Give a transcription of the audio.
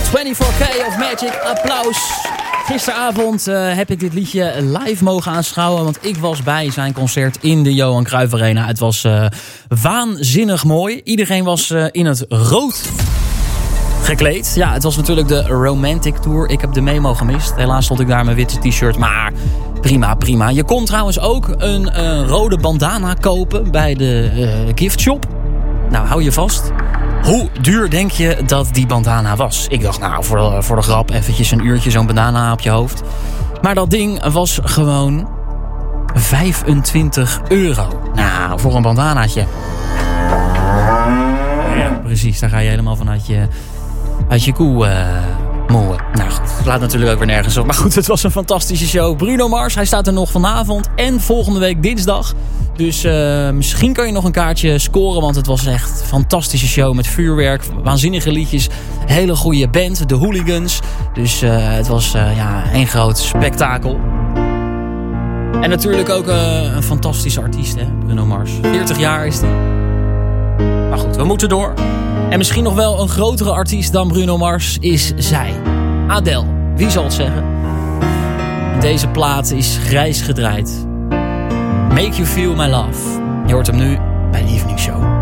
24K of Magic, applaus. Gisteravond heb ik dit liedje live mogen aanschouwen, want ik was bij zijn concert in de Johan Cruijff Arena. Het was waanzinnig mooi. Iedereen was in het rood gekleed. Ja, het was natuurlijk de Romantic Tour. Ik heb de memo gemist. Helaas stond ik daar mijn witte t-shirt, maar prima. Je kon trouwens ook een rode bandana kopen bij de giftshop. Nou, hou je vast. Hoe duur denk je dat die bandana was? Ik dacht, nou, voor de grap eventjes een uurtje zo'n bandana op je hoofd. Maar dat ding was gewoon €25. Nou, voor een bandanaatje. Ja, precies. Daar ga je helemaal van uit je koe moeën. Nou goed, het slaat natuurlijk ook weer nergens op. Maar goed, het was een fantastische show. Bruno Mars, hij staat er nog vanavond en volgende week dinsdag. Dus misschien kan je nog een kaartje scoren, want het was echt een fantastische show met vuurwerk, waanzinnige liedjes, hele goede band, de Hooligans. Dus het was één groot spektakel. En natuurlijk ook een fantastische artiest, hè, Bruno Mars. 40 jaar is hij. Maar goed, we moeten door. En misschien nog wel een grotere artiest dan Bruno Mars is zij. Adele, wie zal het zeggen? Deze plaat is grijs gedraaid. Make You Feel My Love. Je hoort hem nu bij de Evening Show.